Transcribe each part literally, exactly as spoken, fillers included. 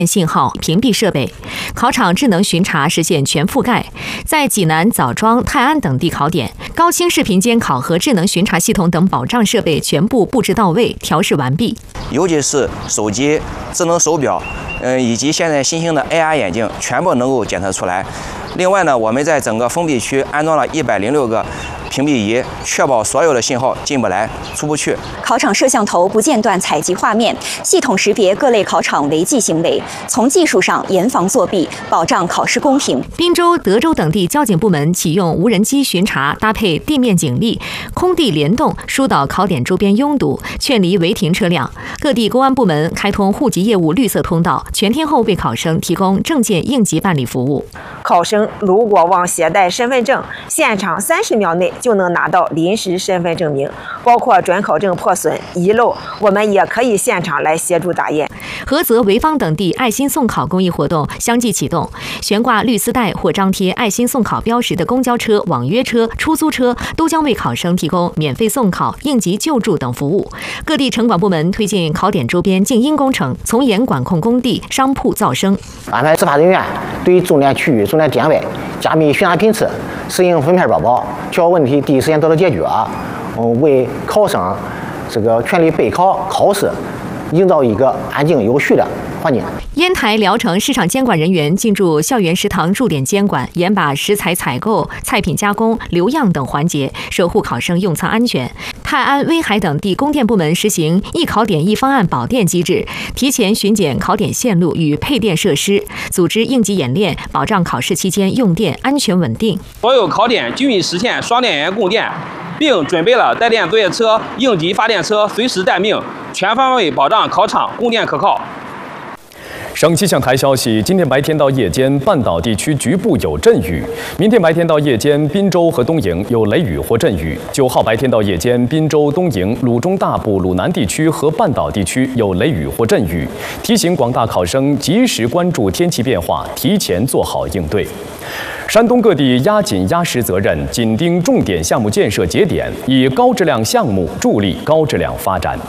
信号屏蔽设备，考场智能巡查实现全覆盖。在济南、枣庄、泰安等地考点，高清视频监考和智能巡查系统等保障设备全部布置到位、调试完毕。 尤其是手机、智能手表，嗯，以及现在新兴的 A R 眼镜，全部能够检测出来。另外呢，我们在整个封闭区安装了一百零六个屏蔽仪，确保所有的信号进不来、出不去。 考场摄像头不间断采集画面，系统识别各类考场违纪行为，从技术上严防作弊，保障考试公平。 滨州、德州等地交警部门启用无人机巡查，搭配地面警力，空地联动疏导考点周边拥堵，劝离违停车辆。各地公安部门开通户籍业务绿色通道，全天候为考生提供证件应急办理服务。 考生如果忘携带身份证，现场三十秒内就能拿到临时身份证明，包括准考证破损、遗漏，我们也可以现场来协助打验。 菏泽、潍坊等地爱心送考公益活动相继启动，悬挂绿丝带或张贴爱心送考标识的公交车、网约车、出租车都将为考生提供免费送考、应急救助等服务。各地城管部门推进考点周边静音工程，从严管控工地、商铺噪声， 安排执法人员对重点区域、重点点位加密巡查频次，实行分片报告，确保问题第一时间得到解决。嗯，为考生这个全力备考考试营造一个安静有序的环境。 烟台、聊城市场监管人员进驻校园食堂驻点监管，严把食材采购、菜品加工、留样等环节，守护考生用餐安全。泰安、威海等地供电部门实行一考点一方案保电机制，提前巡检考点线路与配电设施，组织应急演练，保障考试期间用电安全稳定。 所有考点均已实现双电源供电，并准备了带电作业车、应急发电车，随时待命，全方位保障考场供电可靠。 省气象台消息，今天白天到夜间，半岛地区局部有阵雨；明天白天到夜间，滨州和东营有雷雨或阵雨。九号白天到夜间，滨州、东营、鲁中大部、鲁南地区和半岛地区有雷雨或阵雨。提醒广大考生及时关注天气变化，提前做好应对。山东各地压紧压实责任，紧盯重点项目建设节点，以高质量项目助力高质量发展。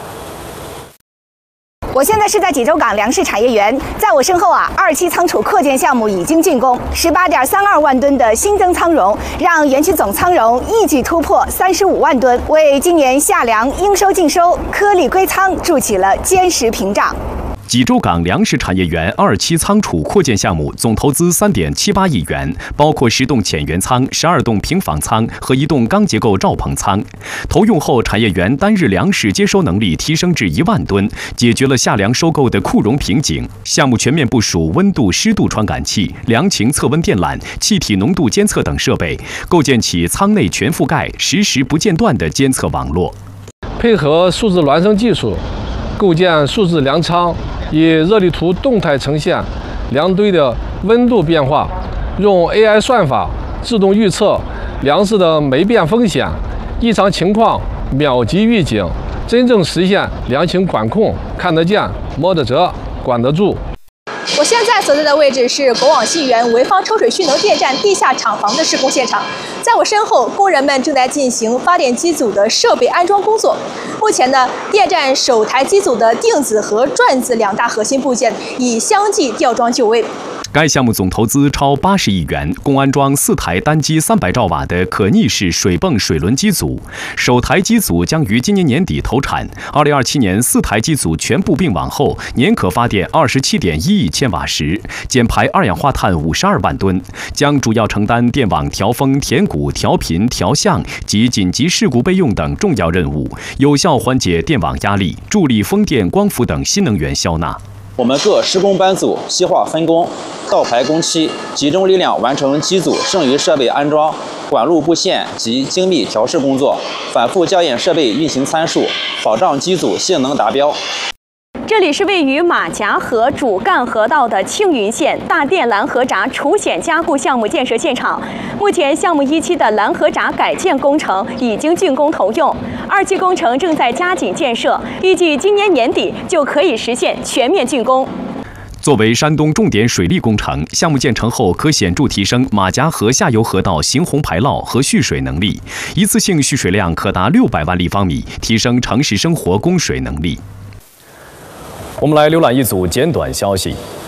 我现在是在济州港粮食产业园，在我身后啊，二期仓储扩建项目已经竣工，十八点三二万吨的新增仓容，让园区总仓容一举突破三十五万吨，为今年夏粮应收尽收、颗粒归仓筑起了坚实屏障。 济州港粮食产业园二期仓储扩建项目总投资三点七八亿元，包括十栋浅园仓、十二栋平房仓和一栋钢结构罩棚仓。投用后，产业园单日粮食接收能力提升至一万吨，解决了夏粮收购的库容瓶颈。项目全面部署温度、湿度传感器、粮情测温电缆、气体浓度监测等设备，构建起仓内全覆盖、实时不间断的监测网络。 配合数字孪生技术，构建数字粮仓。以热力图动态呈现粮堆的温度变化，用 A I 算法自动预测粮食的霉变风险，异常情况秒级预警，真正实现粮情管控，看得见、摸得着、管得住。 我现在所在的位置是国网信源潍坊抽水蓄能电站地下厂房的施工现场，在我身后，工人们正在进行发电机组的设备安装工作。目前呢，电站首台机组的定子和转子两大核心部件已相继吊装就位。 该项目总投资超八十亿元，共安装四台单机三百兆瓦的可逆式水泵水轮机组。首台机组将于今年年底投产。二零二七年，四台机组全部并网后，年可发电二十七点一亿千瓦时，减排二氧化碳五十二万吨，将主要承担电网调峰、填谷、调频、调向及紧急事故备用等重要任务，有效缓解电网压力，助力风电、光伏等新能源消纳。 我们各施工班组细化分工，倒排工期，集中力量完成机组剩余设备安装、管路布线及精密调试工作，反复校验设备运行参数，保障机组性能达标。 这里是位于马夹河主干河道的庆云县大电拦河闸除险加固项目建设现场。目前，项目一期的拦河闸改建工程已经竣工投用，二期工程正在加紧建设，预计今年年底就可以实现全面竣工。 作为山东重点水利工程，项目建成后可显著提升马夹河下游河道行洪排涝和蓄水能力，一次性蓄水量可达六百万立方米，提升城市生活供水能力。 我们来浏览一组简短消息。